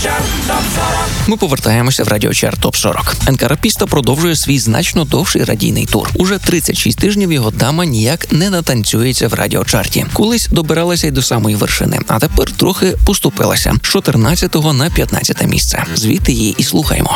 Ми повертаємося в радіочарт ТОП-40. НК-рапіста продовжує свій значно довший радійний тур. Уже 36 тижнів його дама ніяк не натанцюється в радіочарті. Колись добиралася й до самої вершини, а тепер трохи поступилася з 14-го на 15-те місце. Звідти її і слухаємо.